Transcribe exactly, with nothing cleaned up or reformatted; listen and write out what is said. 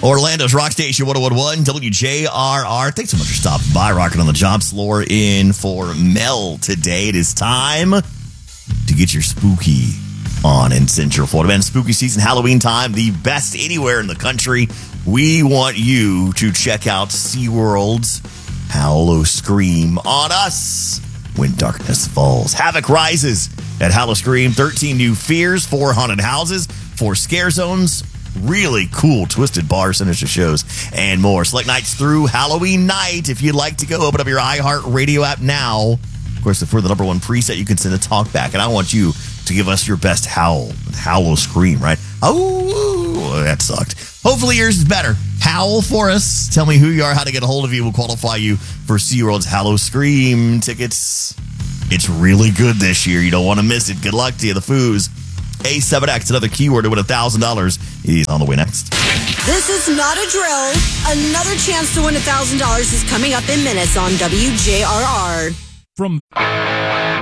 Orlando's Rock Station one oh one point one, W J R R. Thanks so much for stopping by. Rocking on the job floor in for Mel today. It is time to get your spooky on in Central Florida. Man, spooky season, Halloween time, the best anywhere in the country. We want you to check out SeaWorld's Howl-O-Scream on us when darkness falls. Havoc rises at Howl-O-Scream. thirteen new fears, four haunted houses, four scare zones, really cool twisted bar, sinister shows, and more. Select nights through Halloween night. If you'd like to go, open up your iHeartRadio app now. Of course, for the number one preset, you can send a talk back, and I want you to give us your best howl. Howl-O-Scream, right? Oh, that sucked. Hopefully yours is better. Howl for us. Tell me who you are, how to get a hold of you. We'll qualify you for SeaWorld's Howl-O-Scream tickets. It's really good this year. You don't want to miss it. Good luck to you, the Foos. A seven X, another keyword to win one thousand dollars. He's on the way next. This is not a drill. Another chance to win one thousand dollars is coming up in minutes on W J R R. From